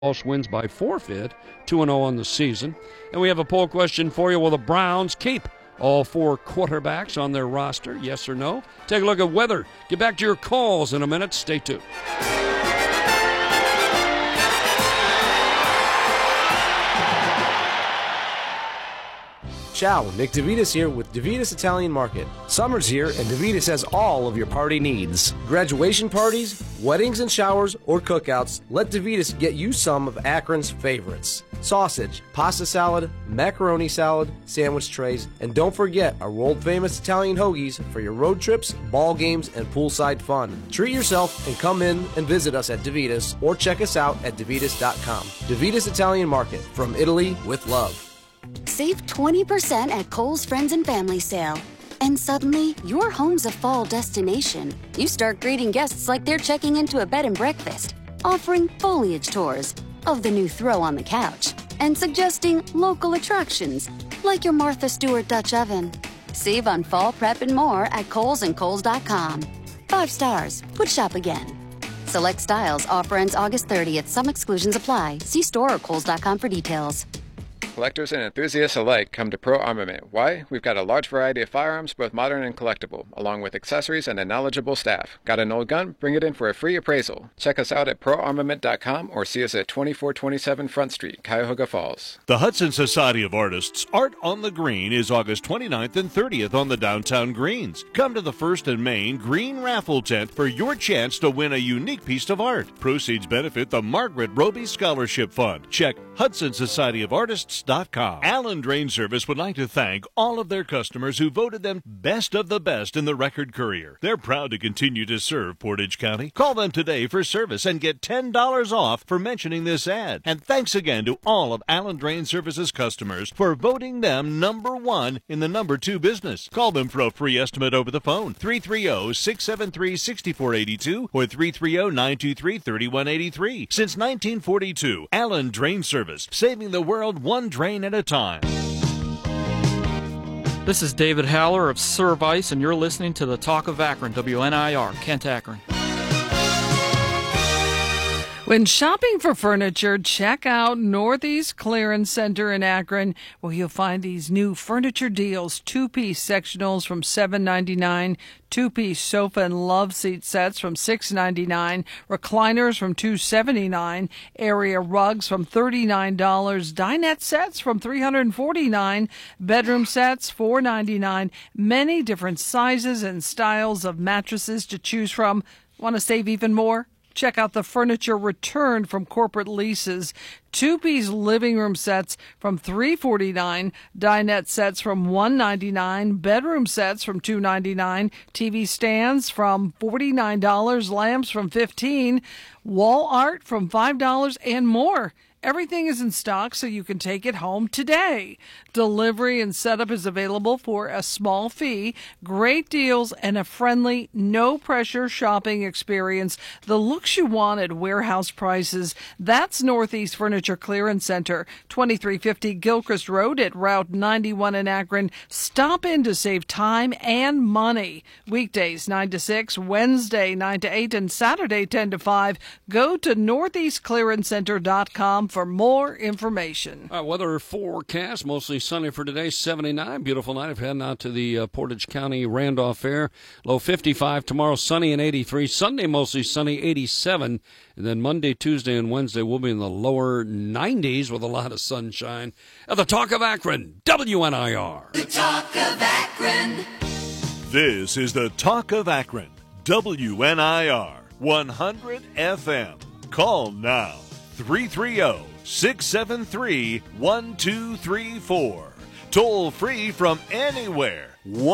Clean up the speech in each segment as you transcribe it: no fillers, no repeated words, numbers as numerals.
Walsh wins by forfeit, 2-0 on the season. And we have a poll question for you. Will the Browns keep all 4 quarterbacks on their roster? Yes or no? Take a look at weather. Get back to your calls in a minute. Stay tuned. Ciao, Nick DeVitas here with DeVitas Italian Market. Summer's here and DeVitas has all of your party needs. Graduation parties, weddings and showers, or cookouts, let DeVitas get you some of Akron's favorites. Sausage, pasta salad, macaroni salad, sandwich trays, and don't forget our world-famous Italian hoagies for your road trips, ball games, and poolside fun. Treat yourself and come in and visit us at DeVitas or check us out at DeVitas.com. DeVitas Italian Market, from Italy with love. Save 20% at Kohl's Friends and Family Sale. And suddenly, your home's a fall destination. You start greeting guests like they're checking into a bed and breakfast, offering foliage tours of the new throw on the couch, and suggesting local attractions like your Martha Stewart Dutch oven. Save on fall prep and more at Kohl's and Kohl's.com. 5 stars. Would shop again. Select styles. Offer ends August 30th. Some exclusions apply. See store or Kohl's.com for details. Collectors and enthusiasts alike come to Pro Armament. Why? We've got a large variety of firearms, both modern and collectible, along with accessories and a knowledgeable staff. Got an old gun? Bring it in for a free appraisal. Check us out at proarmament.com or see us at 2427 Front Street, Cuyahoga Falls. The Hudson Society of Artists Art on the Green is August 29th and 30th on the downtown greens. Come to the First and Main Green Raffle Tent for your chance to win a unique piece of art. Proceeds benefit the Margaret Roby Scholarship Fund. Check HudsonSocietyOfArtists.com. Allen Drain Service would like to thank all of their customers who voted them best of the best in the Record Courier. They're proud to continue to serve Portage County. Call them today for service and get $10 off for mentioning this ad. And thanks again to all of Allen Drain Service's customers for voting them number 1 in the number 2 business. Call them for a free estimate over the phone, 330-673-6482 or 330-923-3183. Since 1942, Allen Drain Service, saving the world one drain at a time. This is David Haller of Service, and you're listening to the Talk of Akron, WNIR, Kent, Akron. When shopping for furniture, check out Northeast Clearance Center in Akron, where you'll find these new furniture deals, 2-piece sectionals from $7.99, 2-piece sofa and love seat sets from $6.99, recliners from $2.79, area rugs from $39, dinette sets from $349, bedroom sets $4.99, many different sizes and styles of mattresses to choose from. Want to save even more? Check out the furniture returned from corporate leases. 2-piece living room sets from $349, dinette sets from $199, bedroom sets from $299, TV stands from $49, lamps from $15, wall art from $5, and more. Everything is in stock, so you can take it home today. Delivery and setup is available for a small fee. Great deals and a friendly, no-pressure shopping experience. The looks you want at warehouse prices. That's Northeast Furniture Clearance Center, 2350 Gilchrist Road at Route 91 in Akron. Stop in to save time and money. Weekdays 9 to 6, Wednesday 9 to 8, and Saturday 10 to 5. Go to northeastclearancecenter.com for more information. Weather forecast, mostly sunny for today, 79. Beautiful night of heading out to the Portage County Randolph Fair. Low 55. Tomorrow, sunny and 83. Sunday, mostly sunny, 87. And then Monday, Tuesday, and Wednesday, we'll be in the lower 90s with a lot of sunshine. At the Talk of Akron, WNIR. The Talk of Akron. This is the Talk of Akron, WNIR 100 FM. Call now. 330-673-1234. Toll free from anywhere.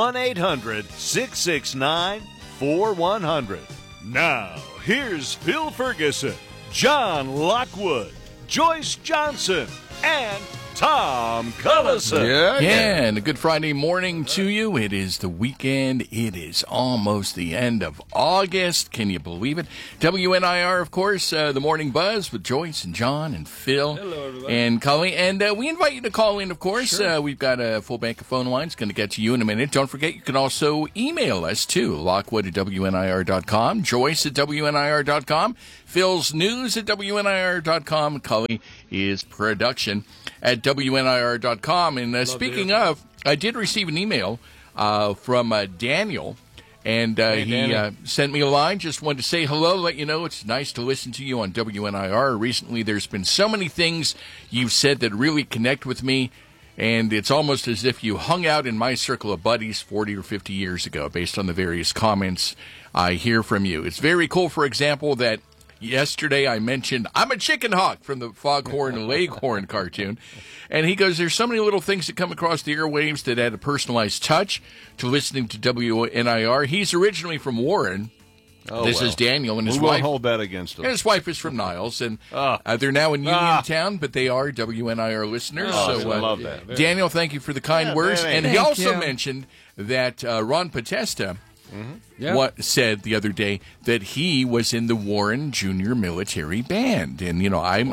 1-800-669-4100. Now, here's Phil Ferguson, John Lockwood, Joyce Johnson, and Tom Collison. Yeah, and a good Friday morning to you. It is the weekend. It is almost the end of August. Can you believe it? WNIR, of course, the Morning Buzz with Joyce and John and Phil and Cully. And we invite you to call in, of course. Sure. We've got a full bank of phone lines. Going to get to you in a minute. Don't forget, you can also email us, too. Lockwood@WNIR.com, Joyce at WNIR.com, Phil's News at WNIR.com. Cully is production at WNIR.com. And speaking of, I did receive an email from Daniel, and he sent me a line. Just wanted to say hello, let you know it's nice to listen to you on WNIR. Recently, there's been so many things you've said that really connect with me, and it's almost as if you hung out in my circle of buddies 40 or 50 years ago, based on the various comments I hear from you. It's very cool, for example, that yesterday I mentioned I'm a chicken hawk from the Foghorn and Leghorn cartoon. And he goes, there's so many little things that come across the airwaves that add a personalized touch to listening to WNIR. He's originally from Warren. This is Daniel and his we wife. won't hold that against him. And his wife is from Niles, and they're now in Uniontown, but they are WNIR listeners. I So love that. Daniel, thank you for the kind words. man. And he Thank also you. mentioned that Ron Podesta Yeah. said the other day that he was in the Warren Junior Military Band, and I'm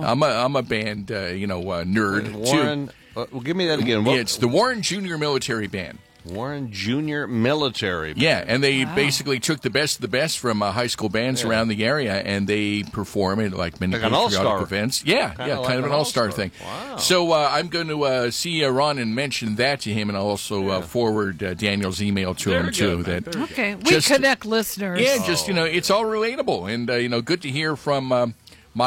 a band nerd Warren, too. well, give me that again. Yeah, it's the Warren Junior Military Band. Warren Junior Military. Yeah, and they basically took the best of the best from high school bands around the area, and they perform at like many Like an patriotic all-star. events. Yeah, Kinda like kind of an an all-star all-star. thing. Wow. So I'm going to see Ron and mention that to him, and I'll also forward Daniel's email to him too. That Okay, we Just- connect listeners. yeah, just it's all relatable, and good to hear from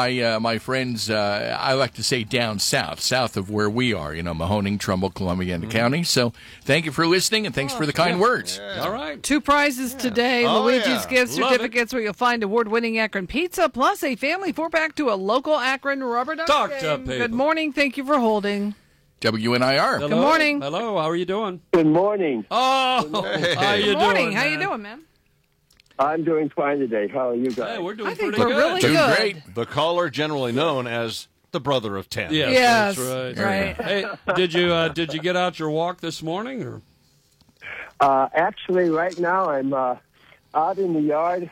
my friends. I like to say down south of where we are. Mahoning, Trumbull, Columbia County. So thank you for listening, and thanks for the kind words. All right. 2 prizes today. Oh, Luigi's yeah. gift Love certificates where you'll find award-winning Akron pizza, plus a family 4-pack to a local Akron Rubber Duck Talk game. to people. Good morning. Thank you for holding. WNIR. Hello. Good morning. Hello. How are you doing? Good morning. Oh, how you Good morning. doing? How you man? doing, man? I'm doing fine today. How are you guys? Hey, we're doing I think pretty we're good. really Doing good. great. The caller generally known as the brother of 10. Yes, Yes, that's right. right. Hey, did you get out your walk this morning or? Actually, right now I'm out in the yard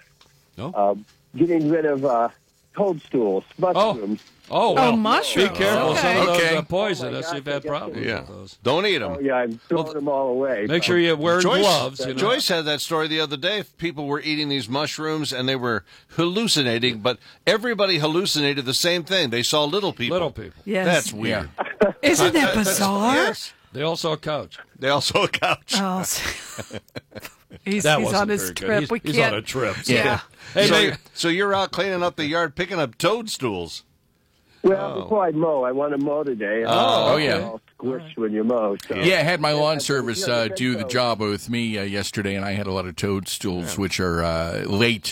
getting rid of toadstools, mushrooms. Oh, well, mushrooms. Be careful. Okay. Some of those Okay. are poisonous. Oh, my You've gosh, had I problems Yeah. with those. Don't eat them. Oh, yeah, I'm throwing them all away. Make sure you wear gloves. You know? Joyce had that story the other day. People were eating these mushrooms and they were hallucinating, but everybody hallucinated the same thing. They saw little people. Little people. Yes. That's weird. Isn't that bizarre? Yes. They all saw a couch. They all saw a couch. Oh, he's That on wasn't his very good. trip. He's, We he's can't. on a trip. So. Yeah. Hey, So you're out cleaning up the yard, picking up toadstools. Well, before I mow, I want to mow today. Oh, yeah. All squished when you mow. So. Yeah, I had my lawn service do the job with me yesterday, and I had a lot of toadstools, which are late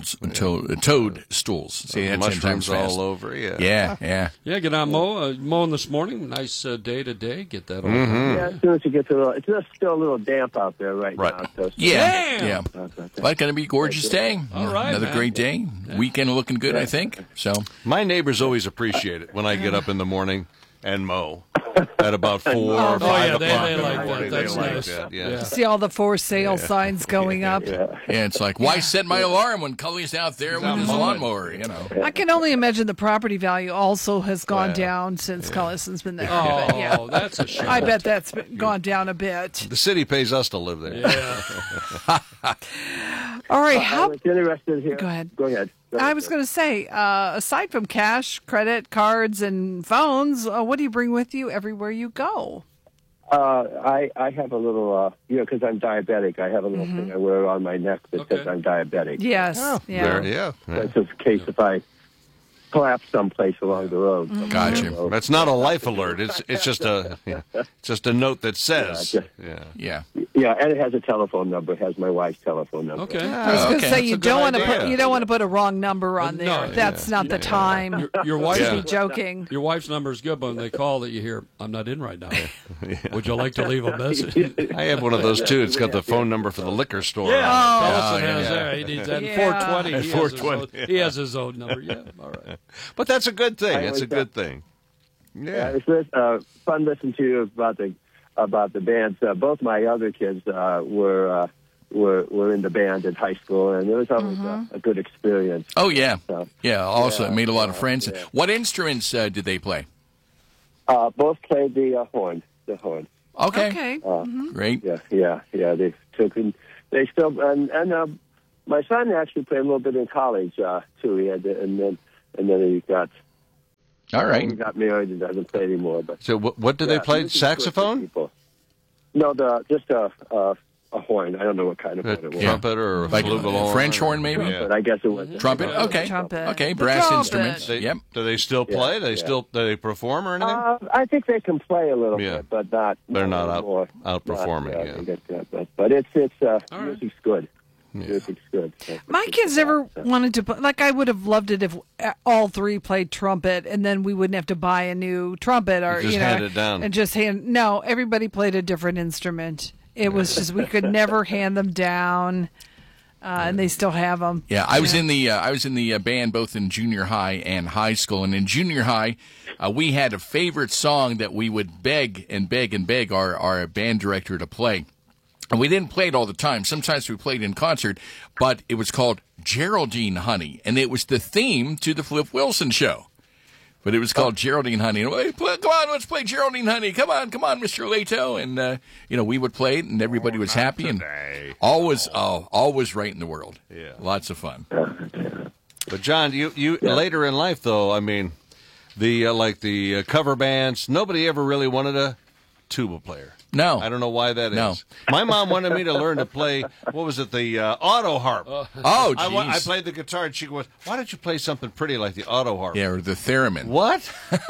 toadstools. See, that's 10 times Mushrooms fast. all over. Yeah. Yeah. Yeah, get on mowing this morning. Nice day today. Get that all Yeah, as soon as it gets it's just still a little damp out there right Right. now. So Yeah. But going to be a gorgeous day. All right, Another man. great day. Weekend looking good, I think. So My neighbors always appreciate it when I get up in the morning and mow at about 4 or 5 yeah, o'clock they in the like that. morning. That's they like nice. that. Yeah. Yeah. See all the for sale signs going up. yeah, it's like, why set my alarm when Cully's out there with his lawnmower? I can only imagine the property value also has gone down since Collison's been there. Oh, But, yeah. that's a shame. I bet that's gone down a bit. The city pays us to live there. Yeah. All right, I how was interested here. Go ahead. Go ahead. I was going to say, aside from cash, credit cards, and phones, what do you bring with you everywhere you go? I have a little, because I'm diabetic, I have a little thing I wear on my neck that says Okay. I'm diabetic. Yes. There, yeah. That's just in case if I collapse someplace along the road. Gotcha. That's not a life alert. It's just a note that says. Yeah. Yeah, and it has a telephone number. It has my wife's telephone number. Okay. I was going to Okay. say you That's a don't good want to idea. put a wrong number on No, there. That's not the time. Your to wife's be joking. Your wife's number is good, but when they call that you hear, I'm not in right now. Would you like to leave a message? I have one of those too. It's got the phone number for the liquor store. Yeah, on it. Collison yeah. has that. He needs that. Yeah. 420. At He 420, Has he has his own number. Yeah, all right. But that's a good thing. It's a like good thing. It's fun listening to you about the bands. Both my other kids were in the band in high school, and it was always a good experience. Oh, yeah. So, Also made a lot of friends. Yeah. What instruments did they play? Both played the horn. The horn. Okay. Great. Yeah. They took and they still and my son actually played a little bit in college too. He had and then he got. All right. He got married and doesn't play anymore. But so what did they play? Saxophone? No, just a horn. I don't know what kind of horn it was. Trumpet or like flugelhorn? French horn, maybe? But I guess it was Trumpet? Okay. Trumpet. Okay, brass instruments. Do they still play? Do they perform or anything? I think they can play a little bit, but not. They're not outperforming. But it's music's good. Yeah. Music's good. My kids never wanted to play. Like, I would have loved it if all three played trumpet, and then we wouldn't have to buy a new trumpet or hand it down. And just hand. No, everybody played a different instrument. It was just we could never hand them down, and they still have them. Yeah, I was in the band both in junior high and high school, and in junior high, we had a favorite song that we would beg our band director to play. And we didn't play it all the time. Sometimes we played in concert, but it was called Geraldine Honey, and it was the theme to the Flip Wilson Show. But it was called Geraldine Honey. And, hey, come on, let's play Geraldine Honey. Come on, Mr. Leto. And, we would play it, and everybody was happy. And always right in the world. Yeah. Lots of fun. But, John, you later in life, though, I mean, the cover bands, nobody ever really wanted a tuba player. No. I don't know why that No. is. My mom wanted me to learn to play, what was it, the auto harp. Oh, geez. I played the guitar, and she goes, why don't you play something pretty like the auto harp? Yeah, or the theremin. What?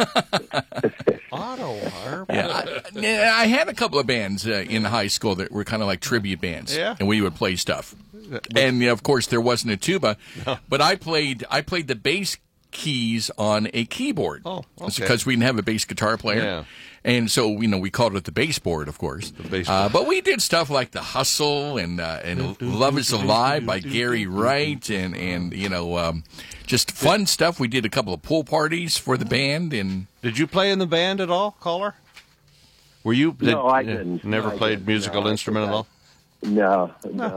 Auto harp? Yeah, I had a couple of bands in high school that were kind of like tribute bands. Yeah. And we would play stuff. And, of course, there wasn't a tuba. No. But I played the bass keys on a keyboard. Oh, okay. Because we didn't have a bass guitar player. Yeah. And so, we called it the baseboard, of course. The baseboard. But we did stuff like The Hustle and Love is Alive by Gary Wright and just fun stuff. We did a couple of pool parties for the band. And did you play in the band at all, caller? Were you? No, I didn't. Never played musical instrument at all? No.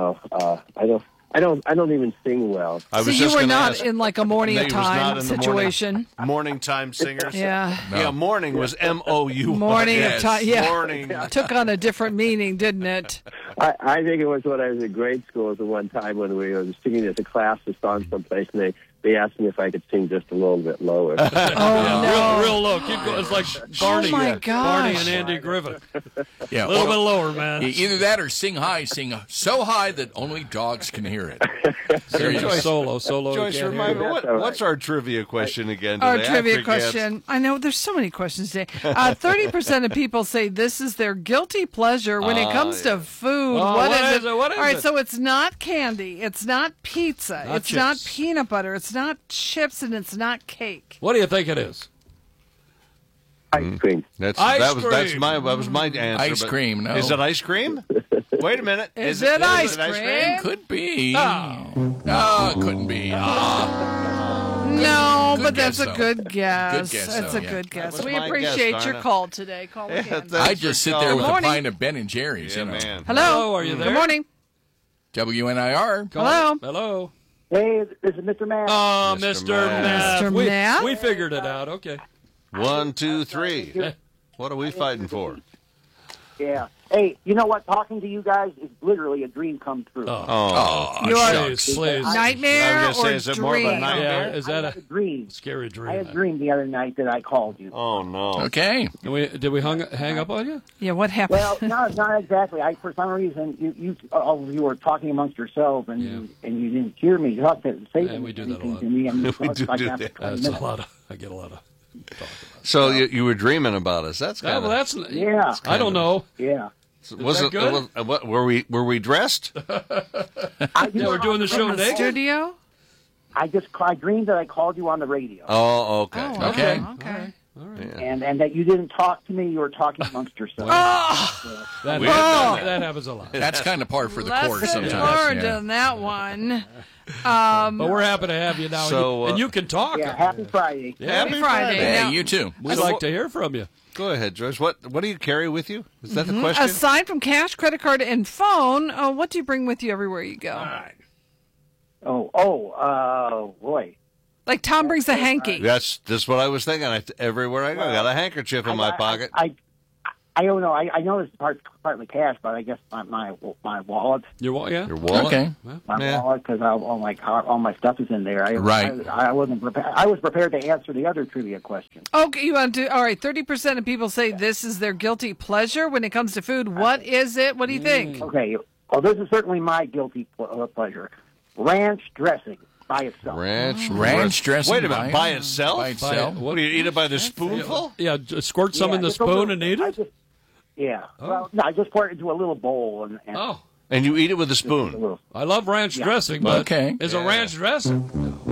I don't even sing well. So you were not in like a morning time situation. Morning time singers. Yeah. No. Yeah. Morning was MOU. Morning of time. Yeah. Morning. Took on a different meaning, didn't it? I think it was when I was in grade school. The one time when we were singing as a class a song someplace, and they asked me if I could sing just a little bit lower. Oh no! Real low. Keep going. It's like Barney. Oh my gosh. Barney and Andy Griffith. Yeah, a little bit lower, man. Either that or sing high, sing so high that only dogs can hear it. Joyce, solo. Joyce, remind me, what's our trivia question again today? Our trivia question. I know there's so many questions today. 30% of people say this is their guilty pleasure when it comes to food. What is it? What is All right, it? so it's not candy. It's not pizza. It's not peanut butter. It's not chips, and it's not cake. What do you think it is? Ice cream. That was my answer. Ice cream. No. Is it ice cream? Wait a minute. Is it ice cream? Could be. Oh. No, it couldn't be. No, Good but that's guess, a good guess. Good guess, That's though, a yeah. good guess. That was We my appreciate guess, your Darna. call today. Call again. I just sit there with a morning. pint of Ben and Jerry's. Yeah, man. Hello. Are you there? Good morning. WNIR. Hello. Hello. Hey, this is Mr. Matt. Oh, Mr. Matt. Mr. Matt? We figured it out. Okay. 1, 2, 3. What are we fighting for? Yeah. Hey, you know what? Talking to you guys is literally a dream come true. Please. Nightmare I was gonna say, or is it more of a dream? nightmare? Is that a dream? Scary dream? I had a dream the other night that I called you. Oh, no. Okay. Did we hang up on you? Yeah, what happened? Well, not exactly. For some reason, you all of you were talking amongst yourselves, and you didn't hear me. You have to say we do that a anything lot. to me. And We do like that. after 20 That's minutes. a lot of. I get a lot of talk about. So you were dreaming about us. That's kind of. Yeah. I don't know. Yeah. Was it good? Were we dressed? We're doing the show today. Studio. I dreamed that I called you on the radio. Oh, okay. Oh, okay. All right. And that you didn't talk to me, you were talking amongst yourselves. That happens a lot. That's kind of par for the course Lesson sometimes. learned on that one. But we're happy to have you now. So, and you can talk. Yeah, happy Friday. Happy Friday. Hey, Now, you too. We'd like to hear from you. Go ahead, Joyce. What do you carry with you? Is that the question? aside from cash, credit card, and phone, what do you bring with you everywhere you go? Boy. Like Tom brings a hanky. That's what I was thinking. Everywhere I go, I got a handkerchief in my pocket. I don't know. I know this is partly cash, but I guess my wallet. Your wallet, yeah. Your wallet. Okay. My wallet, because all my stuff is in there. Right. I wasn't prepared. I was prepared to answer the other trivia question. Okay, you want to? All right. 30% of people say this is their guilty pleasure when it comes to food. What is it? What do you think? Okay. Well, this is certainly my guilty pleasure. Ranch dressing by itself. Ranch dressing. Wait a minute, by itself? By itself. What do you eat it by the spoonful? Yeah, just squirt some in the spoon and eat it? Well, no, I just pour it into a little bowl. And And you eat it with a spoon? I love ranch dressing, but is a ranch dressing?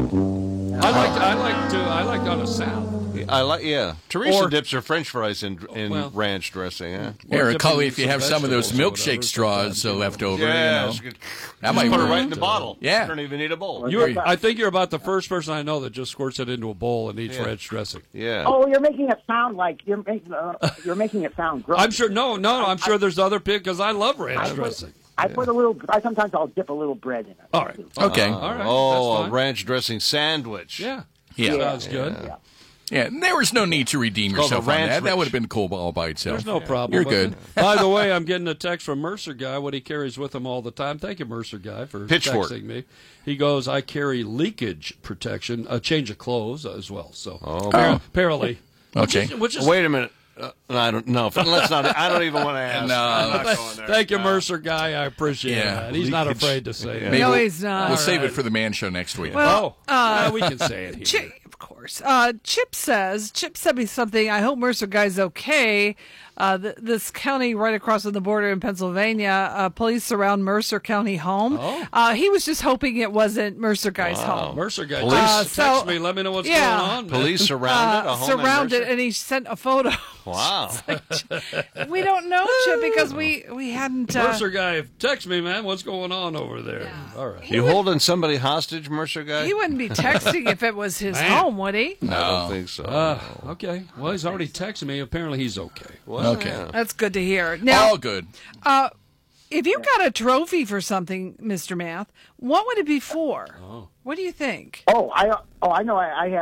I like on a salad. Teresa dips her French fries in ranch dressing. Huh? Here, Cully, if you have some of those milkshake straws left over, that might put it right in the bottle. Yeah. You don't even need a bowl. I think you're about the first person I know that just squirts it into a bowl and eats ranch dressing. Yeah. Oh, you're making it sound like you're making it sound gross. I'm sure. No. I'm sure there's other people because I love ranch dressing. I put a little. Sometimes I'll dip a little bread in it. All right. Okay. All right. Oh, a ranch dressing sandwich. Yeah. Sounds good. Yeah, there was no need to redeem yourself on that. That would have been cool all by itself. There's no problem. You're good. By the way, I'm getting a text from Mercer Guy, what he carries with him all the time. Thank you, Mercer Guy, for texting me. He goes, I carry leakage protection, a change of clothes as well. So apparently. Okay. Wait a minute. I don't know. Let's not. I don't even want to ask. I'm not going there. Thank you, Mercer Guy. I appreciate that. He's not afraid to say it. No, he's not. We'll save it for the man show next week. Well, we can say it here. Of course. Chip sent me something. I hope Mercer Guy's okay. This county right across on the border in Pennsylvania, police surround Mercer County home. He was just hoping it wasn't Mercer Guy's home. Mercer Guy. Text me. Let me know what's going on. Police surrounded a home surrounded, and he sent a photo. Wow. We don't know, Chip, because we hadn't. Mercer Guy, text me, man. What's going on over there? Yeah. All right. You holding somebody hostage, Mercer Guy? He wouldn't be texting if it was his home, would he? No. I don't think so. Okay. Well, he's already texted me. Apparently, he's okay. Okay. That's good to hear. Now, all good. If you got a trophy for something, Mr. Math, what would it be for? What do you think? I know.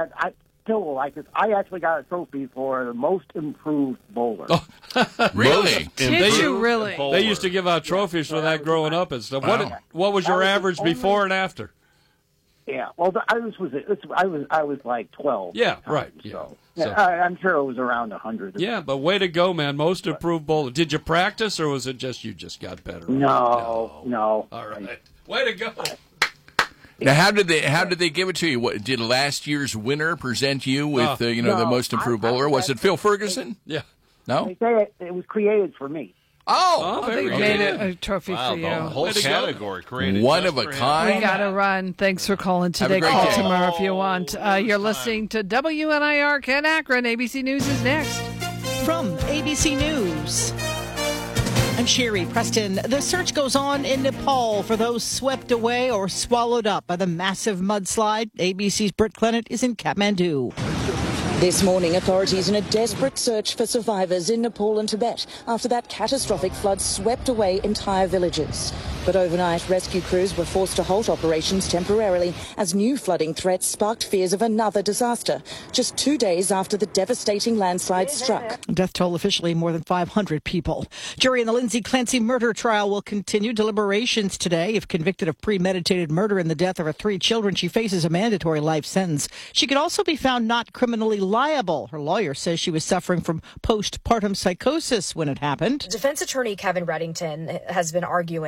I actually got a trophy for the most improved bowler. Really? Did you really? They used to give out trophies for that growing up and stuff. Wow. What was your average before and after? Yeah, well, I was like 12. Yeah, right. So I'm sure it was around 100. Yeah, but way to go, man! Most improved bowler. Did you practice, or was it just you just got better? No. All right, way to go. Now, how did they give it to you? What, did last year's winner present you with the most improved bowler? Was it Phil Ferguson? Yeah. No. They say it was created for me. They made a trophy for you. The whole category created. One of a kind. We got to run. Thanks for calling today. Call tomorrow if you want. You're listening to WNIR Ken Akron. ABC News is next. From ABC News, I'm Sherry Preston. The search goes on in Nepal for those swept away or swallowed up by the massive mudslide. ABC's Britt Clennett is in Kathmandu. This morning, authorities in a desperate search for survivors in Nepal and Tibet after that catastrophic flood swept away entire villages. But overnight, rescue crews were forced to halt operations temporarily as new flooding threats sparked fears of another disaster, just 2 days after the devastating landslide struck. Death toll officially more than 500 people. Jury in the Lindsay Clancy murder trial will continue deliberations today. If convicted of premeditated murder in the death of her 3 children, she faces a mandatory life sentence. She could also be found not criminally liable. Her lawyer says she was suffering from postpartum psychosis when it happened. Defense attorney Kevin Reddington has been arguing that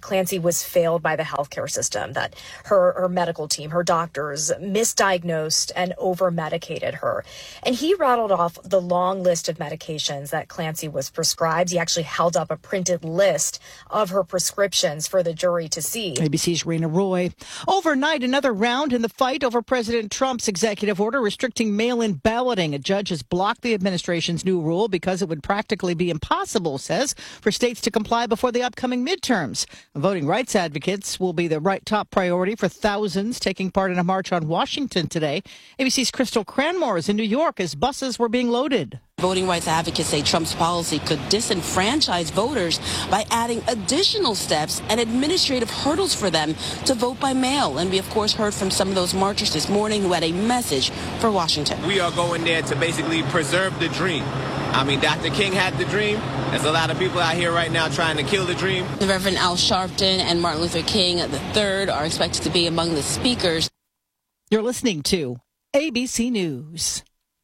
Clancy was failed by the healthcare system, that her medical team, her doctors misdiagnosed and over-medicated her. And he rattled off the long list of medications that Clancy was prescribed. He actually held up a printed list of her prescriptions for the jury to see. ABC's Rena Roy. Overnight, another round in the fight over President Trump's executive order restricting mail-in balloting. A judge has blocked the administration's new rule because it would practically be impossible, says, for states to comply before the upcoming midterms. Voting rights advocates will be the top priority for thousands taking part in a march on Washington today. ABC's Crystal Cranmore is in New York as buses were being loaded. Voting rights advocates say Trump's policy could disenfranchise voters by adding additional steps and administrative hurdles for them to vote by mail. And we, of course, heard from some of those marchers this morning who had a message for Washington. We are going there to basically preserve the dream. I mean, Dr. King had the dream. There's a lot of people out here right now trying to kill the dream. The Reverend Al Sharpton and Martin Luther King III are expected to be among the speakers. You're listening to ABC News.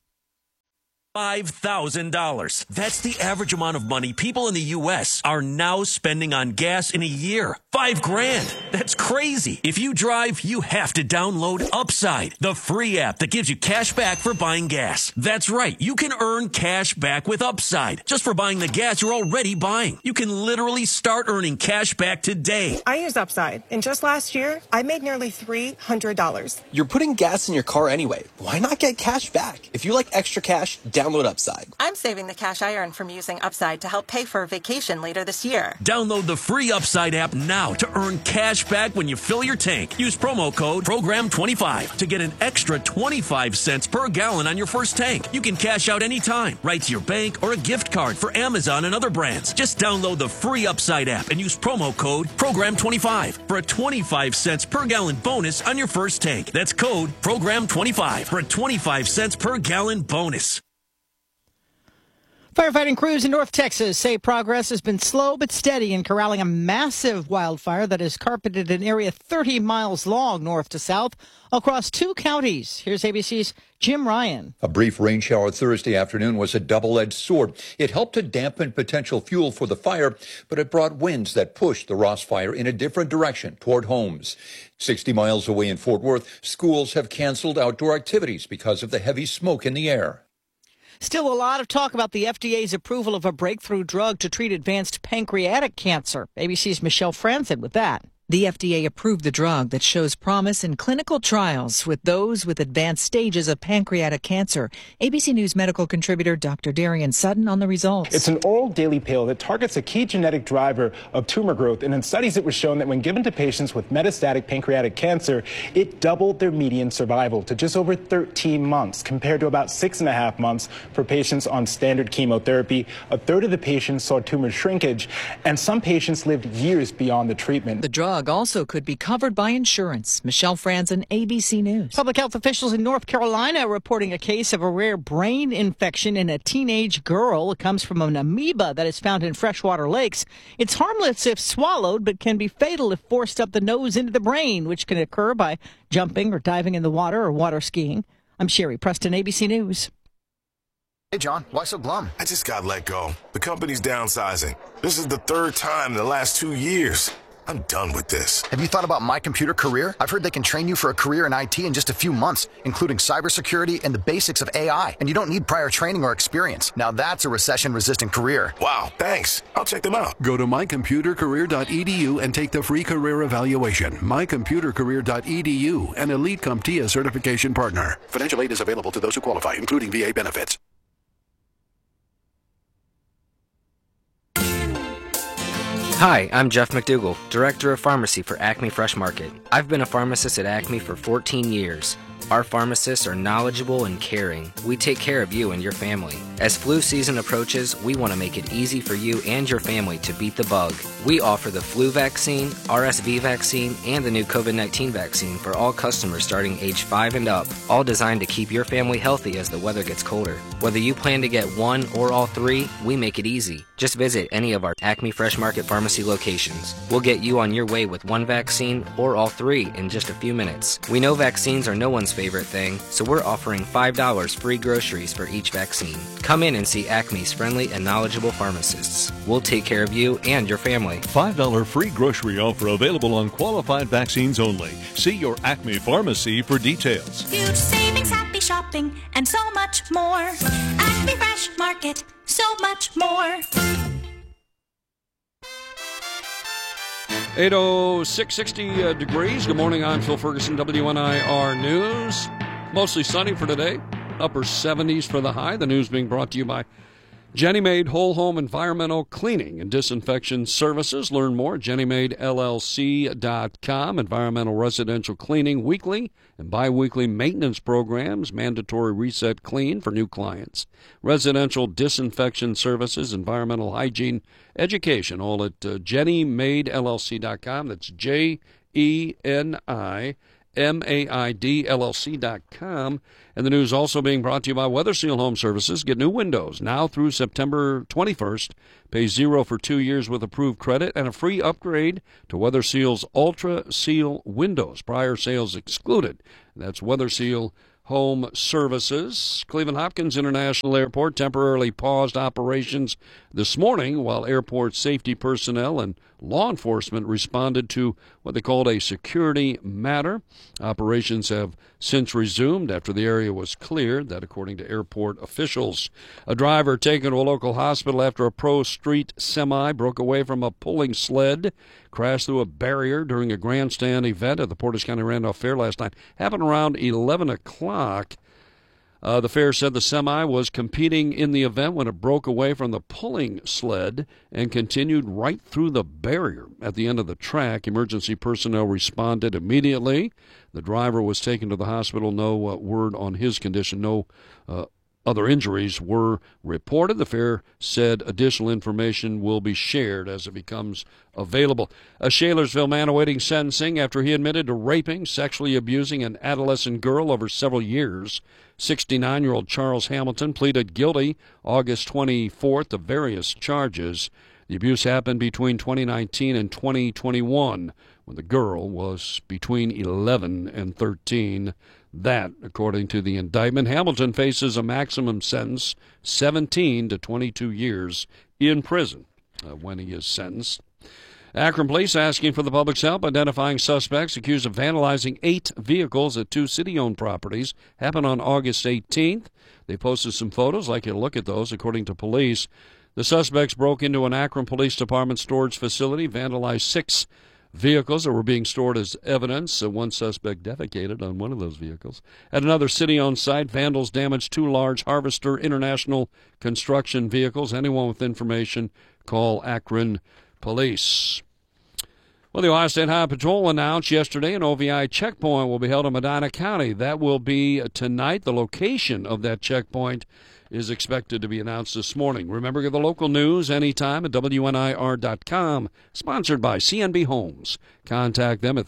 $5,000. That's the average amount of money people in the U.S. are now spending on gas in a year. $5,000. That's crazy. If you drive, you have to download Upside, the free app that gives you cash back for buying gas. That's right. You can earn cash back with Upside just for buying the gas you're already buying. You can literally start earning cash back today. I use Upside, and just last year, I made nearly $300. You're putting gas in your car anyway. Why not get cash back? If you like extra cash, download Upside. I'm saving the cash I earn from using Upside to help pay for a vacation later this year. Download the free Upside app now to earn cash back when you fill your tank. Use promo code PROGRAM25 to get an extra 25 cents per gallon on your first tank. You can cash out anytime, right to your bank or a gift card for Amazon and other brands. Just download the free Upside app and use promo code PROGRAM25 for a 25 cents per gallon bonus on your first tank. That's code PROGRAM25 for a 25 cents per gallon bonus. Firefighting crews in North Texas say progress has been slow but steady in corralling a massive wildfire that has carpeted an area 30 miles long north to south across 2 counties. Here's ABC's Jim Ryan. A brief rain shower Thursday afternoon was a double-edged sword. It helped to dampen potential fuel for the fire, but it brought winds that pushed the Ross fire in a different direction toward homes. 60 miles away in Fort Worth, schools have canceled outdoor activities because of the heavy smoke in the air. Still a lot of talk about the FDA's approval of a breakthrough drug to treat advanced pancreatic cancer. ABC's Michelle Franzen with that. The FDA approved the drug that shows promise in clinical trials with those with advanced stages of pancreatic cancer. ABC News medical contributor Dr. Darian Sutton on the results. It's an oral daily pill that targets a key genetic driver of tumor growth. And in studies, it was shown that when given to patients with metastatic pancreatic cancer, it doubled their median survival to just over 13 months, compared to about 6.5 months for patients on standard chemotherapy. A third of the patients saw tumor shrinkage, and some patients lived years beyond the treatment. The drug also could be covered by insurance. Michelle Franzen, ABC News. Public health officials in North Carolina are reporting a case of a rare brain infection in a teenage girl. It comes from an amoeba that is found in freshwater lakes. It's harmless if swallowed, but can be fatal if forced up the nose into the brain, which can occur by jumping or diving in the water or water skiing. I'm Sherry Preston, ABC News. Hey, John, why so glum? I just got let go. The company's downsizing. This is the 3rd time in the last 2 years. I'm done with this. Have you thought about My Computer Career? I've heard they can train you for a career in IT in just a few months, including cybersecurity and the basics of AI. And you don't need prior training or experience. Now that's a recession-resistant career. Wow, thanks. I'll check them out. Go to mycomputercareer.edu and take the free career evaluation. mycomputercareer.edu, an Elite CompTIA certification partner. Financial aid is available to those who qualify, including VA benefits. Hi, I'm Jeff McDougall, Director of Pharmacy for Acme Fresh Market. I've been a pharmacist at Acme for 14 years. Our pharmacists are knowledgeable and caring. We take care of you and your family. As flu season approaches, we want to make it easy for you and your family to beat the bug. We offer the flu vaccine, RSV vaccine, and the new COVID-19 vaccine for all customers starting age 5 and up, all designed to keep your family healthy as the weather gets colder. Whether you plan to get one or all 3, we make it easy. Just visit any of our Acme Fresh Market Pharmacy locations. We'll get you on your way with one vaccine or all 3 in just a few minutes. We know vaccines are no one's everyone's favorite thing, so we're offering $5 free groceries for each vaccine. Come in and see Acme's friendly and knowledgeable pharmacists. We'll take care of you and your family. $5 free grocery offer available on qualified vaccines only. See your Acme pharmacy for details. Huge savings, happy shopping, and so much more. Acme Fresh Market, so much more. 806, 60 degrees. Good morning, I'm Phil Ferguson, WNIR News. Mostly sunny for today. Upper 70s for the high. The news being brought to you by Jenny Maid Whole Home Environmental Cleaning and Disinfection Services. Learn more at jennymaidllc.com. Environmental residential cleaning weekly and bi-weekly maintenance programs. Mandatory reset clean for new clients. Residential disinfection services, environmental hygiene education, all at jennymaidllc.com. That's JENIMAIDLLC.com. And the news also being brought to you by Weather Seal Home Services. Get new windows now through September 21st. Pay $0 for 2 years with approved credit and a free upgrade to Weather Seal's Ultra Seal windows. Prior sales excluded. That's Weather Seal Home Services. Cleveland Hopkins International Airport temporarily paused operations this morning while airport safety personnel and law enforcement responded to what they called a security matter. Operations have since resumed after the area was cleared, that according to airport officials. A driver taken to a local hospital after a Pro Street semi broke away from a pulling sled, crashed through a barrier during a grandstand event at the Portage County Randolph Fair last night. Happened around 11 o'clock. The fair said the semi was competing in the event when it broke away from the pulling sled and continued right through the barrier at the end of the track. Emergency personnel responded immediately. The driver was taken to the hospital. No word on his condition. No other injuries were reported. The fair said additional information will be shared as it becomes available. A Shalersville man awaiting sentencing after he admitted to raping, sexually abusing an adolescent girl over several years. 69-year-old Charles Hamilton pleaded guilty August 24th to various charges. The abuse happened between 2019 and 2021 when the girl was between 11 and 13. That, according to the indictment, Hamilton faces a maximum sentence, 17 to 22 years in prison when he is sentenced. Akron police asking for the public's help identifying suspects accused of vandalizing 8 vehicles at 2 city-owned properties. Happened on August 18th. They posted some photos. I'd like you to look at those. According to police, the suspects broke into an Akron Police Department storage facility, vandalized 6 vehicles that were being stored as evidence. One suspect defecated on one of those vehicles. At another city-owned site, vandals damaged 2 large Harvester International construction vehicles. Anyone with information, call Akron Police. Well, the Ohio State Highway Patrol announced yesterday an OVI checkpoint will be held in Medina County. That will be tonight. The location of that checkpoint is expected to be announced this morning. Remember, get the local news anytime at WNIR.com. Sponsored by CNB Homes. Contact them at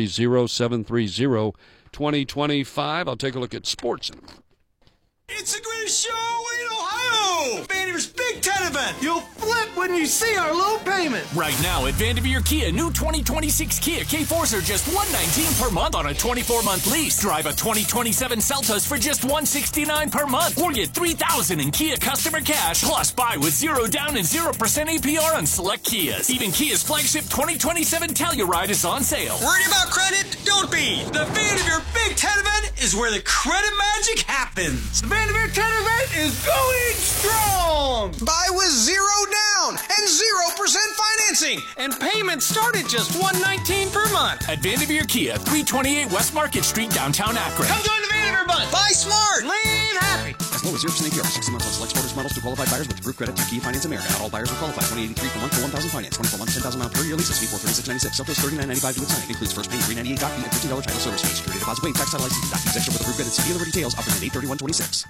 330-730-2025. I'll take a look at sports in a minute. It's the greatest show in Ohio! Vanderveer's Big Ten event! You'll flip when you see our low payment! Right now at Vanderveer Kia, new 2026 Kia K4s are just $119 per month on a 24-month lease. Drive a 2027 Seltos for just $169 per month. Or get $3,000 in Kia customer cash, plus buy with 0 down and 0% APR on select Kias. Even Kia's flagship 2027 Telluride is on sale. Worried about credit? Don't be! The Vanderveer Big Ten event is where the credit magic happens! The Vanderveer 10 event is going strong! Buy with 0 down and 0% financing, and payments start at just $119 per month. At Vanderveer Kia, 328 West Market Street, downtown Akron. Come join the Vanderveer Bunch! Buy smart! Live happy! As low as 0% APR, 60 months on select Sportage models to qualified buyers with approved credit to Kia Finance America. Not all buyers will qualify. $20.83 per month for 1,000 finance. 24 months, 10,000 miles per year leases fee for $36.96. Seltos $39.95 to sign. Includes first payment $398 doc fee and $15 title service fee. Security deposit waived. Tax title license. Doc fees extra with approved credit. See dealer details. Offering at 8/31/26.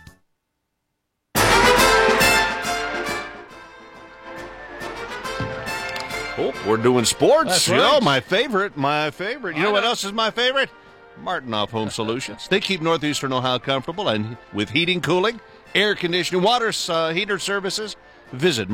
Oh, we're doing sports. That's right. Oh, my favorite. You know what else is my favorite? Martinoff Home Solutions. They keep Northeastern Ohio comfortable, and with heating, cooling, air conditioning, water heater services, visit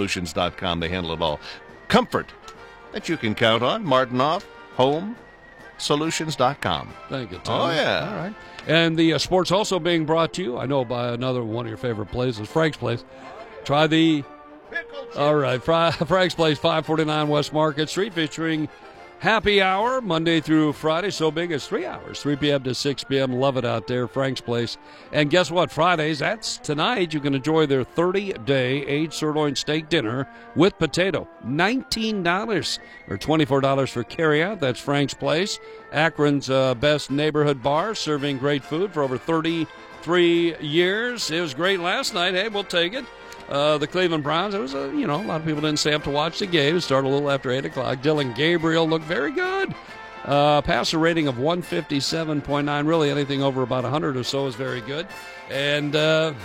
MartinoffHomesolutions.com. They handle it all. Comfort that you can count on. Martinoff Home FrankSolutions.com. Thank you, Tom. Oh, yeah. All right. And the sports also being brought to you, I know, by another one of your favorite places, Frank's Place. Try the... All right, Frank's Place, 549 West Market Street, featuring happy hour Monday through Friday. So big it's 3 hours, 3 p.m. to 6 p.m. Love it out there, Frank's Place. And guess what? Fridays, that's tonight. You can enjoy their 30-day aged sirloin steak dinner with potato. $19 or $24 for carryout. That's Frank's Place, Akron's best neighborhood bar, serving great food for over 33 years. It was great last night. Hey, we'll take it. The Cleveland Browns, it was, a lot of people didn't stay up to watch the game. It started a little after 8 o'clock. Dylan Gabriel looked very good. Passer rating of 157.9. Really anything over about 100 or so is very good. And,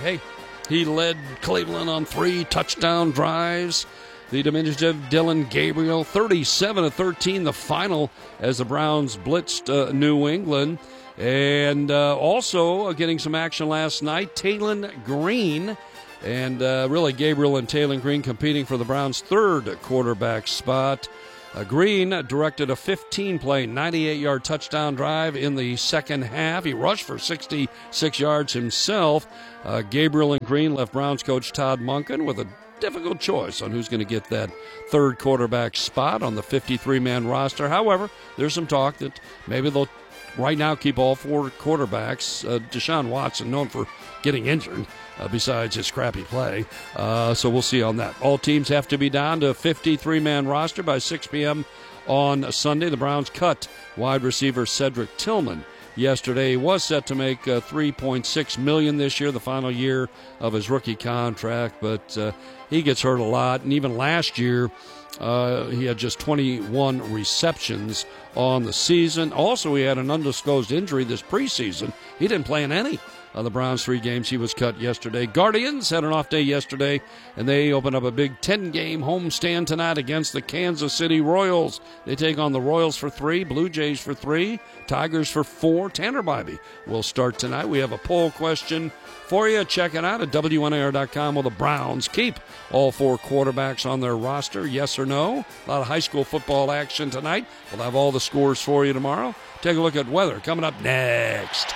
he led Cleveland on 3 touchdown drives. The diminutive Dylan Gabriel, 37-13, the final as the Browns blitzed New England. And also getting some action last night, Taylon Green. And really, Gabriel and Taylon Green competing for the Browns' third quarterback spot. Green directed a 15-play, 98-yard touchdown drive in the second half. He rushed for 66 yards himself. Gabriel and Green left Browns coach Todd Monken with a difficult choice on who's going to get that third quarterback spot on the 53-man roster. However, there's some talk that maybe they'll right now keep all 4 quarterbacks. Deshaun Watson, known for getting injured, besides his crappy play. So we'll see on that. All teams have to be down to a 53-man roster by 6 p.m. on Sunday. The Browns cut wide receiver Cedric Tillman yesterday. He was set to make $3.6 million this year, the final year of his rookie contract, but he gets hurt a lot. And even last year, he had just 21 receptions on the season. Also, he had an undisclosed injury this preseason. He didn't play in any of the Browns' 3 games. He was cut yesterday. Guardians had an off day yesterday, and they open up a big 10-game homestand tonight against the Kansas City Royals. They take on the Royals for 3, Blue Jays for 3, Tigers for 4. Tanner Bybee will start tonight. We have a poll question for you. Check it out at WNAR.com. Will the Browns keep all 4 quarterbacks on their roster? Yes or no? A lot of high school football action tonight. We'll have all the scores for you tomorrow. Take a look at weather coming up next.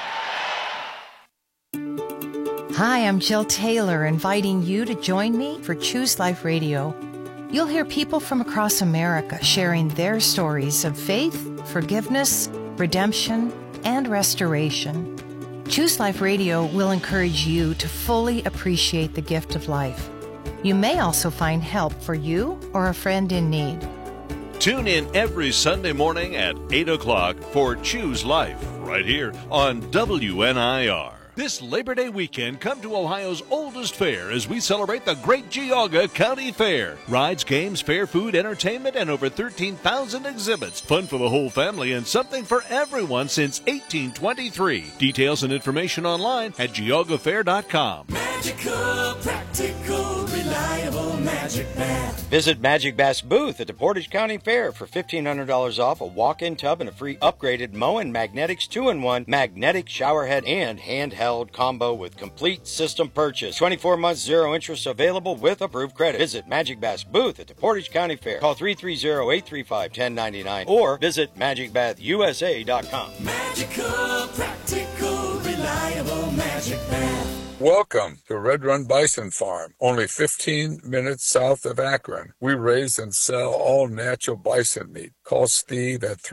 Hi, I'm Jill Taylor, inviting you to join me for Choose Life Radio. You'll hear people from across America sharing their stories of faith, forgiveness, redemption, and restoration. Choose Life Radio will encourage you to fully appreciate the gift of life. You may also find help for you or a friend in need. Tune in every Sunday morning at 8 o'clock for Choose Life, right here on WNIR. This Labor Day weekend, come to Ohio's oldest fair as we celebrate the Great Geauga County Fair. Rides, games, fair food, entertainment, and over 13,000 exhibits. Fun for the whole family and something for everyone since 1823. Details and information online at geaugafair.com. Magical, practical, reliable Magic Bath. Visit Magic Bath's booth at the Portage County Fair for $1,500 off a walk-in tub and a free upgraded Moen Magnetics 2-in-1 magnetic shower head and handheld combo with complete system purchase. 24 months, 0 interest available with approved credit. Visit Magic Bath's booth at the Portage County Fair. Call 330-835-1099 or visit magicbathusa.com. Magical, practical, reliable Magic Bath. Welcome to Red Run Bison Farm, only 15 minutes south of Akron. We raise and sell all natural bison meat. Call Steve at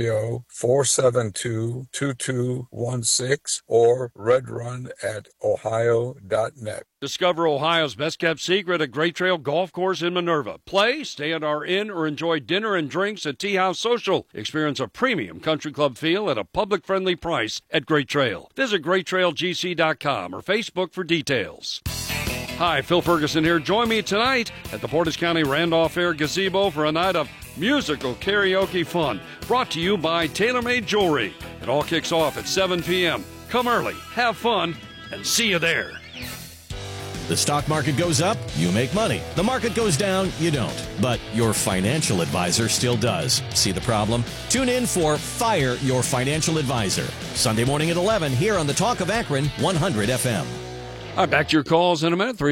330-472-2216 or redrun@ohio.net. Discover Ohio's best-kept secret at Great Trail Golf Course in Minerva. Play, stay at our inn, or enjoy dinner and drinks at Tea House Social. Experience a premium country club feel at a public-friendly price at Great Trail. Visit GreatTrailGC.com or Facebook for details. Hi, Phil Ferguson here. Join me tonight at the Portage County Randolph Fair Gazebo for a night of musical karaoke fun. Brought to you by TaylorMade Jewelry. It all kicks off at 7 p.m. Come early, have fun, and see you there. The stock market goes up, you make money. The market goes down, you don't. But your financial advisor still does. See the problem? Tune in for Fire Your Financial Advisor. Sunday morning at 11 here on the Talk of Akron 100 FM. All right, back to your calls in a minute,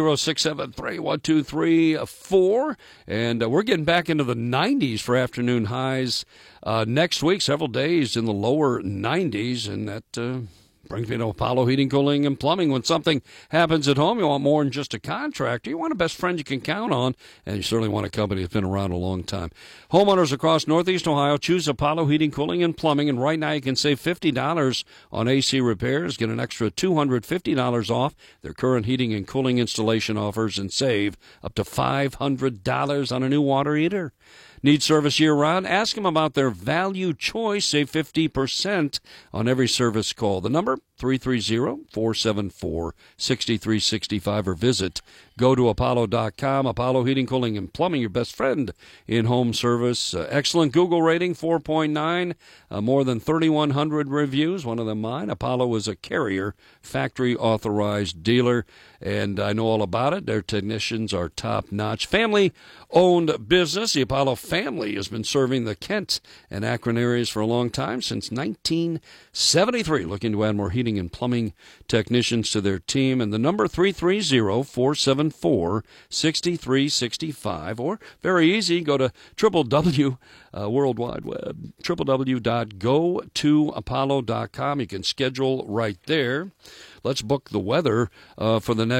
330-673-1234. And we're getting back into the 90s for afternoon highs next week, several days in the lower 90s, and that brings me to Apollo Heating, Cooling, and Plumbing. When something happens at home, you want more than just a contractor. You want a best friend you can count on, and you certainly want a company that's been around a long time. Homeowners across Northeast Ohio, choose Apollo Heating, Cooling, and Plumbing, and right now you can save $50 on AC repairs, get an extra $250 off their current heating and cooling installation offers, and save up to $500 on a new water heater. Need service year-round? Ask them about their value choice. Save 50% on every service call. The number, 330-474-6365, or visit gotoapollo.com. Apollo Heating, Cooling, and Plumbing, your best friend in home service. Excellent Google rating, 4.9, more than 3,100 reviews, one of them mine. Apollo is a Carrier factory-authorized dealer, and I know all about it. Their technicians are top-notch. Family-owned business. The Apollo family has been serving the Kent and Akron areas for a long time, since 1973. Looking to add more heating and plumbing technicians to their team. And the number, 330-474-6365. Or, very easy, go to World Wide Web, www.gotoapollo.com. You can schedule right there. Let's book the weather for the next